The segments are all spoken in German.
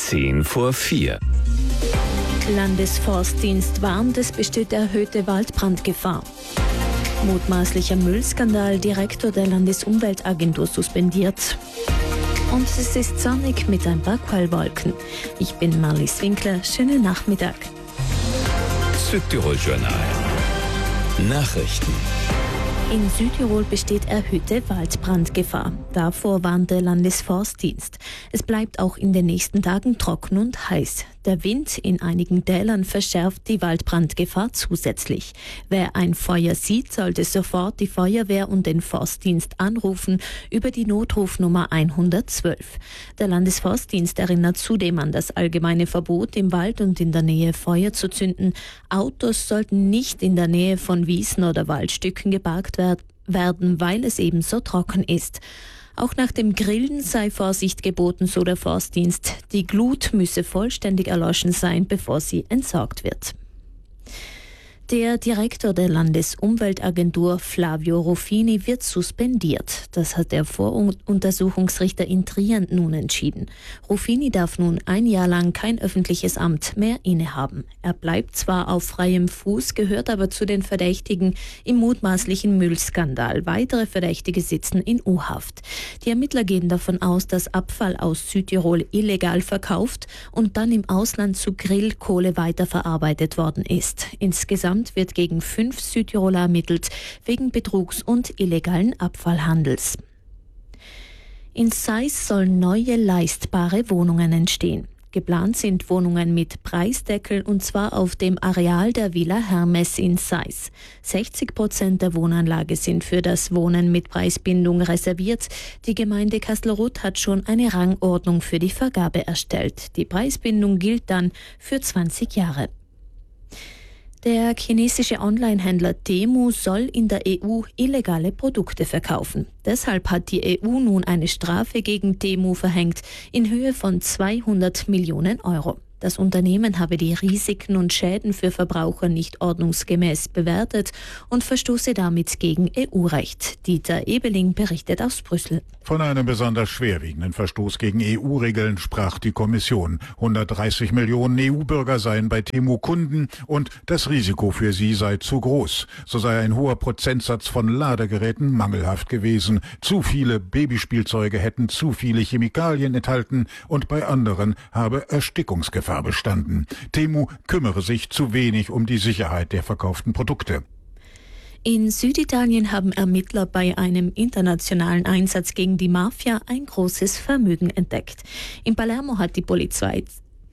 4:10. Landesforstdienst warnt, es besteht erhöhte Waldbrandgefahr. Mutmaßlicher Müllskandal, Direktor der Landesumweltagentur suspendiert. Und es ist sonnig mit ein paar Quellwolken. Ich bin Marlies Winkler, schönen Nachmittag. Südtirol Journal. Nachrichten. In Südtirol besteht erhöhte Waldbrandgefahr. Davor warnt der Landesforstdienst. Es bleibt auch in den nächsten Tagen trocken und heiß. Der Wind in einigen Tälern verschärft die Waldbrandgefahr zusätzlich. Wer ein Feuer sieht, sollte sofort die Feuerwehr und den Forstdienst anrufen über die Notrufnummer 112. Der Landesforstdienst erinnert zudem an das allgemeine Verbot, im Wald und in der Nähe Feuer zu zünden. Autos sollten nicht in der Nähe von Wiesen oder Waldstücken geparkt werden, weil es eben so trocken ist. Auch nach dem Grillen sei Vorsicht geboten, so der Forstdienst. Die Glut müsse vollständig erloschen sein, bevor sie entsorgt wird. Der Direktor der Landesumweltagentur, Flavio Ruffini, wird suspendiert. Das hat der Voruntersuchungsrichter in Trient nun entschieden. Ruffini darf nun ein Jahr lang kein öffentliches Amt mehr innehaben. Er bleibt zwar auf freiem Fuß, gehört aber zu den Verdächtigen im mutmaßlichen Müllskandal. Weitere Verdächtige sitzen in U-Haft. Die Ermittler gehen davon aus, dass Abfall aus Südtirol illegal verkauft und dann im Ausland zu Grillkohle weiterverarbeitet worden ist. Insgesamt wird gegen 5 Südtiroler ermittelt, wegen Betrugs und illegalen Abfallhandels. In Sais sollen neue leistbare Wohnungen entstehen. Geplant sind Wohnungen mit Preisdeckel, und zwar auf dem Areal der Villa Hermes in Sais. 60% der Wohnanlage sind für das Wohnen mit Preisbindung reserviert. Die Gemeinde Kastelruth hat schon eine Rangordnung für die Vergabe erstellt. Die Preisbindung gilt dann für 20 Jahre. Der chinesische Onlinehändler Temu soll in der EU illegale Produkte verkaufen. Deshalb hat die EU nun eine Strafe gegen Temu verhängt in Höhe von 200 Millionen Euro. Das Unternehmen habe die Risiken und Schäden für Verbraucher nicht ordnungsgemäß bewertet und verstoße damit gegen EU-Recht. Dieter Ebeling berichtet aus Brüssel. Von einem besonders schwerwiegenden Verstoß gegen EU-Regeln sprach die Kommission. 130 Millionen EU-Bürger seien bei Temu Kunden und das Risiko für sie sei zu groß. So sei ein hoher Prozentsatz von Ladegeräten mangelhaft gewesen. Zu viele Babyspielzeuge hätten zu viele Chemikalien enthalten und bei anderen habe Erstickungsgefahr bestanden. Temu kümmere sich zu wenig um die Sicherheit der verkauften Produkte. In Süditalien haben Ermittler bei einem internationalen Einsatz gegen die Mafia ein großes Vermögen entdeckt. In Palermo hat die Polizei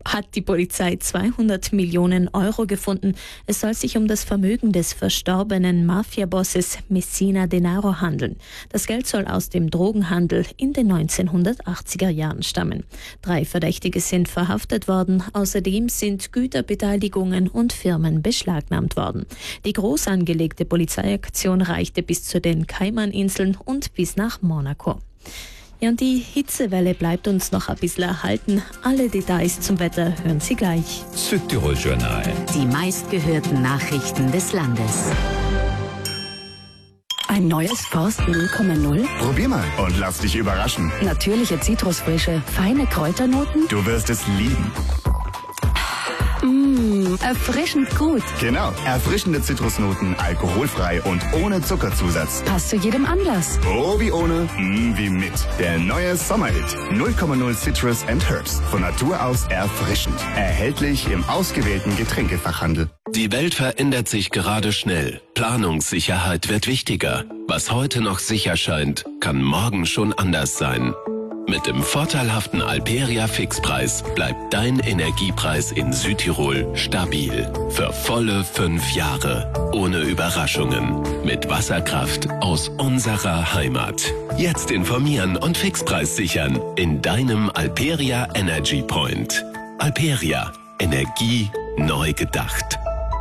200 Millionen Euro gefunden. Es soll sich um das Vermögen des verstorbenen Mafia-Bosses Messina Denaro handeln. Das Geld soll aus dem Drogenhandel in den 1980er Jahren stammen. 3 Verdächtige sind verhaftet worden. Außerdem sind Güterbeteiligungen und Firmen beschlagnahmt worden. Die groß angelegte Polizeiaktion reichte bis zu den Kaimaninseln und bis nach Monaco. Ja, und die Hitzewelle bleibt uns noch ein bisschen erhalten. Alle Details zum Wetter hören Sie gleich. Südtirol Journal. Die meistgehörten Nachrichten des Landes. Ein neues Forst 0,0? Probier mal und lass dich überraschen. Natürliche Zitrusfrische, feine Kräuternoten? Du wirst es lieben. Erfrischend gut. Genau, erfrischende Zitrusnoten, alkoholfrei und ohne Zuckerzusatz. Passt zu jedem Anlass. Oh, wie ohne, wie mit. Der neue Sommerhit 0,0 Citrus and Herbs. Von Natur aus erfrischend. Erhältlich im ausgewählten Getränkefachhandel. Die Welt verändert sich gerade schnell. Planungssicherheit wird wichtiger. Was heute noch sicher scheint, kann morgen schon anders sein. Mit dem vorteilhaften Alperia Fixpreis bleibt dein Energiepreis in Südtirol stabil. Für volle 5 Jahre. Ohne Überraschungen. Mit Wasserkraft aus unserer Heimat. Jetzt informieren und Fixpreis sichern in deinem Alperia Energy Point. Alperia. Energie neu gedacht.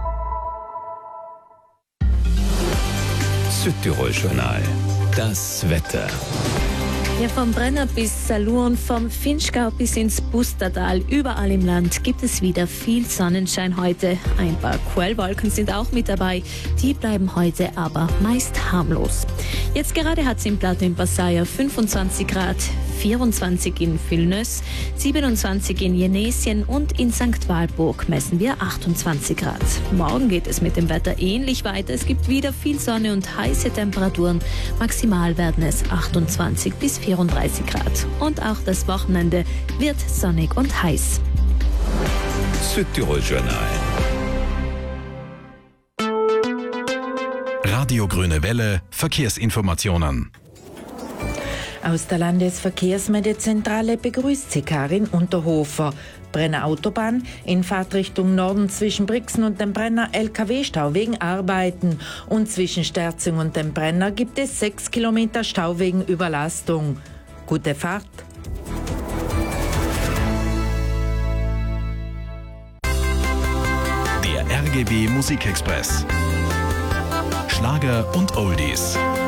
Südtirol Journal. Das Wetter. Ja, vom Brenner bis Salurn, vom Finchgau bis ins Pustertal, überall im Land gibt es wieder viel Sonnenschein heute. Ein paar Quellwolken sind auch mit dabei, die bleiben heute aber meist harmlos. Jetzt gerade hat es im Plateau in Passaia 25 Grad, 24 in Vilnius, 27 in Jenesien und in St. Walburg messen wir 28 Grad. Morgen geht es mit dem Wetter ähnlich weiter. Es gibt wieder viel Sonne und heiße Temperaturen. Maximal werden es 28 bis 34 Grad. Und auch das Wochenende wird sonnig und heiß. Südtirol Journal. Radio Grüne Welle, Verkehrsinformationen. Aus der Landesverkehrsmeldezentrale begrüßt sie Karin Unterhofer. Brenner Autobahn in Fahrtrichtung Norden zwischen Brixen und dem Brenner LKW-Stau wegen Arbeiten. Und zwischen Sterzing und dem Brenner gibt es 6 Kilometer Stau wegen Überlastung. Gute Fahrt! Der RGW Musikexpress. Schlager und Oldies.